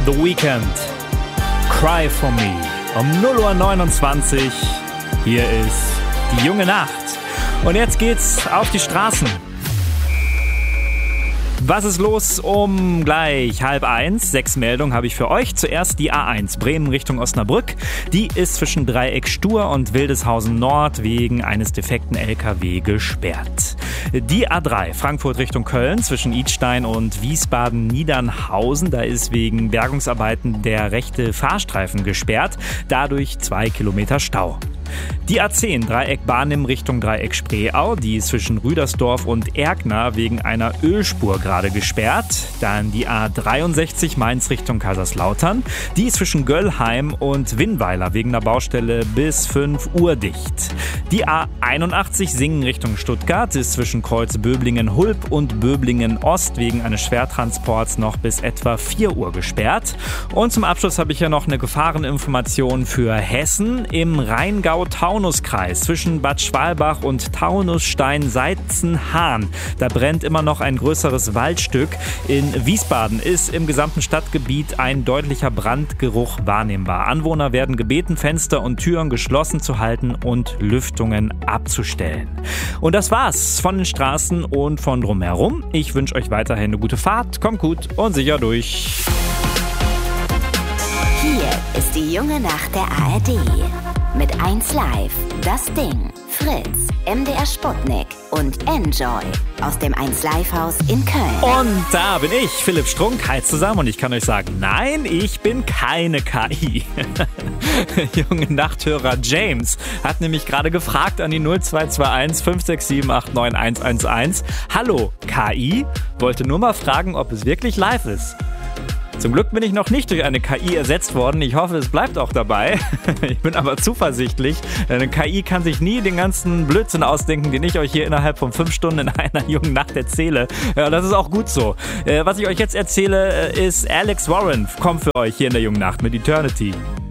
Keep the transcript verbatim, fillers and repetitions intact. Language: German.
The Weeknd, Cry For Me. Um null Uhr neunundzwanzig, hier ist die junge Nacht. Und jetzt geht's auf die Straßen. Was ist los um gleich halb eins? Sechs Meldungen habe ich für euch. Zuerst die A eins Bremen Richtung Osnabrück. Die ist zwischen Dreieck Stur und Wildeshausen Nord wegen eines defekten L K W gesperrt. Die A drei Frankfurt Richtung Köln zwischen Idstein und Wiesbaden-Niedernhausen. Da ist wegen Bergungsarbeiten der rechte Fahrstreifen gesperrt. Dadurch zwei Kilometer Stau. Die A zehn Dreieck Barnim Richtung Dreieck Spreeau, die ist zwischen Rüdersdorf und Erkner wegen einer Ölspur gerade gesperrt. Dann die A dreiundsechzig Mainz Richtung Kaiserslautern, die ist zwischen Göllheim und Winnweiler wegen einer Baustelle bis fünf Uhr dicht. Die A einundachtzig Singen Richtung Stuttgart ist zwischen Kreuz Böblingen-Hulb und Böblingen-Ost wegen eines Schwertransports noch bis etwa vier Uhr gesperrt. Und zum Abschluss habe ich ja noch eine Gefahreninformation für Hessen im Rheingau-Taunus-Kreis zwischen Bad Schwalbach und Taunusstein-Seitzen-Hahn. Da brennt immer noch ein größeres Waldstück. In Wiesbaden ist im gesamten Stadtgebiet ein deutlicher Brandgeruch wahrnehmbar. Anwohner werden gebeten, Fenster und Türen geschlossen zu halten und Lüftungen abzustellen. Und das war's von den Straßen und von drumherum. Ich wünsche euch weiterhin eine gute Fahrt. Kommt gut und sicher durch. Hier ist die junge Nacht der A R D. Mit eins Live, Das Ding, Fritz, M D R Sputnik und Enjoy aus dem eins Live Haus in Köln. Und da bin ich, Philipp Strunk. Hi zusammen und ich kann euch sagen, nein, ich bin keine K I. Junge Nachthörer James hat nämlich gerade gefragt an die null zwei zwei eins fünf sechs sieben acht neun eins eins eins. Hallo, K I? Wollte nur mal fragen, ob es wirklich live ist. Zum Glück bin ich noch nicht durch eine K I ersetzt worden. Ich hoffe, es bleibt auch dabei. Ich bin aber zuversichtlich. Eine K I kann sich nie den ganzen Blödsinn ausdenken, den ich euch hier innerhalb von fünf Stunden in einer jungen Nacht erzähle. Ja, das ist auch gut so. Was ich euch jetzt erzähle, ist Alex Warren kommt für euch hier in der jungen Nacht mit Eternity.